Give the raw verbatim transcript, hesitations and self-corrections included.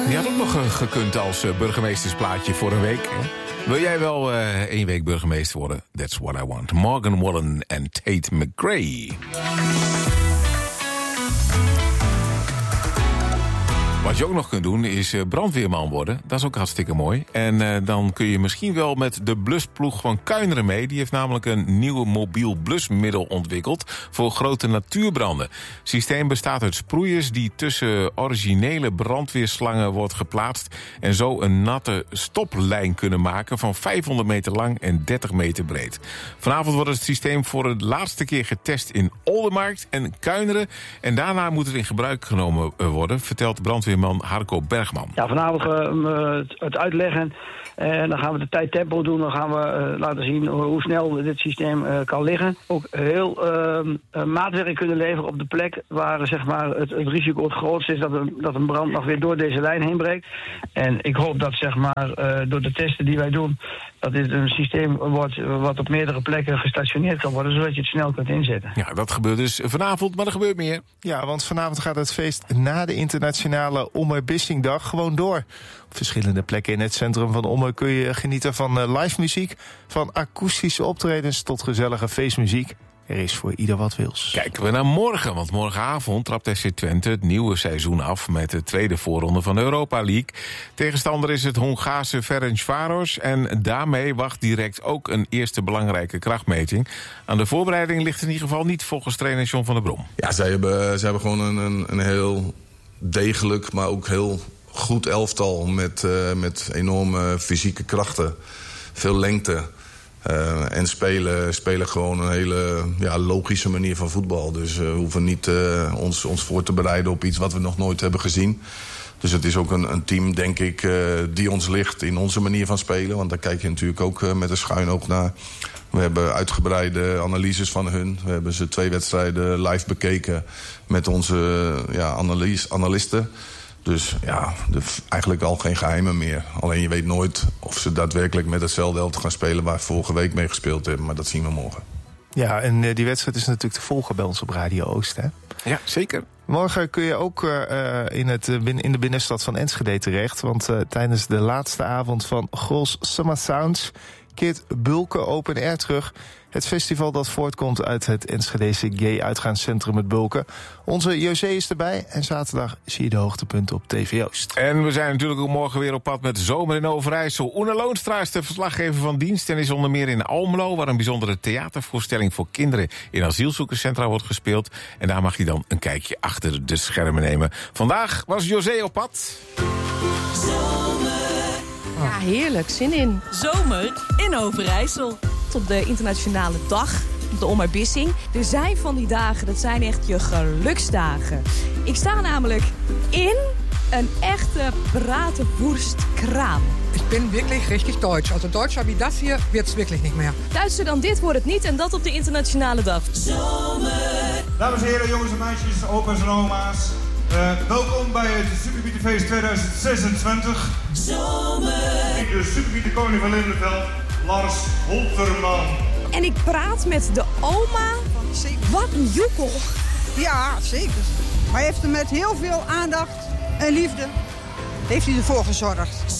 Die had ook nog uh, gekund als uh, burgemeestersplaatje voor een week. Hè? Wil jij wel uh, één week burgemeester worden? That's what I want. Morgan Wallen en Tate McRae. Wat je ook nog kunt doen is brandweerman worden. Dat is ook hartstikke mooi. En uh, dan kun je misschien wel met de blusploeg van Kuineren mee. Die heeft namelijk een nieuw mobiel blusmiddel ontwikkeld voor grote natuurbranden. Het systeem bestaat uit sproeiers die tussen originele brandweerslangen wordt geplaatst. En zo een natte stoplijn kunnen maken van vijfhonderd meter lang en dertig meter breed. Vanavond wordt het systeem voor de laatste keer getest in Oldenmarkt en Kuineren. En daarna moet het in gebruik genomen worden, vertelt brandweerman Harco Bergman. Ja, vanavond uh, het uitleggen. En dan gaan we de tijdtempo doen. Dan gaan we uh, laten zien hoe snel dit systeem uh, kan liggen. Ook heel uh, maatwerk kunnen leveren op de plek waar zeg maar, het, het risico het grootst is dat een, dat een brand nog weer door deze lijn heen breekt. En ik hoop dat zeg maar, uh, door de testen die wij doen, dat dit een systeem wordt wat op meerdere plekken gestationeerd kan worden, zodat je het snel kunt inzetten. Ja, dat gebeurt dus vanavond, maar er gebeurt meer. Ja, want vanavond gaat het feest na de internationale Ommer-Bissingdag gewoon door. Op verschillende plekken in het centrum van Ommer kun je genieten van live muziek, van akoestische optredens tot gezellige feestmuziek. Er is voor ieder wat wils. Kijken we naar morgen, want morgenavond trapt F C Twente het nieuwe seizoen af met de tweede voorronde van de Europa League. Tegenstander is het Hongaarse Ferencváros en daarmee wacht direct ook een eerste belangrijke krachtmeting. Aan de voorbereiding ligt in ieder geval niet volgens trainer John van der Brom. Ja, zij hebben, zij hebben gewoon een, een, een heel degelijk, maar ook heel goed elftal met, uh, met enorme fysieke krachten, veel lengte. Uh, en spelen, spelen gewoon een hele ja, logische manier van voetbal. Dus uh, we hoeven niet uh, ons, ons voor te bereiden op iets wat we nog nooit hebben gezien. Dus het is ook een, een team, denk ik, uh, die ons ligt in onze manier van spelen. Want daar kijk je natuurlijk ook uh, met een schuin oog naar. We hebben uitgebreide analyses van hun. We hebben ze twee wedstrijden live bekeken met onze uh, ja, analyse, analisten. Dus ja, de, eigenlijk al geen geheimen meer. Alleen je weet nooit of ze daadwerkelijk met hetzelfde elftal gaan spelen waar we vorige week mee gespeeld hebben. Maar dat zien we morgen. Ja, en uh, die wedstrijd is natuurlijk te volgen bij ons op Radio Oost, hè? Ja, zeker. Morgen kun je ook uh, in, het, in de binnenstad van Enschede terecht. Want uh, tijdens de laatste avond van Grols Summer Sounds keert Bulke Open Air terug. Het festival dat voortkomt uit het Enschedese gay-uitgaanscentrum Het Bulke. Onze José is erbij en zaterdag zie je de hoogtepunten op T V Oost. En we zijn natuurlijk ook morgen weer op pad met Zomer in Overijssel. Oene Loonstra is de verslaggever van dienst en is onder meer in Almelo, waar een bijzondere theatervoorstelling voor kinderen in asielzoekerscentra wordt gespeeld. En daar mag je dan een kijkje achter de schermen nemen. Vandaag was José op pad. Ja, heerlijk. Zin in. Zomer in Overijssel. Op de internationale dag, de Ommer-Bissing. Er zijn van die dagen, dat zijn echt je geluksdagen. Ik sta namelijk in een echte Bratwurstkraam. Ik ben wirklich richtig deutsch. Also deutscher wie das hier wird's wirklich nicht mehr. Duitser dan dit wordt het niet en dat op de internationale dag. Zomer. Dames en heren, jongens en meisjes, opa's en oma's. Uh, welkom bij het Superbietenfeest tweeduizend zesentwintig. Zomer. Ik de Superbieten Koning van Lindenveld, Lars Holterman. En ik praat met de oma. Wat een joekel. Ja, zeker. Maar hij heeft er met heel veel aandacht en liefde heeft hij ervoor gezorgd.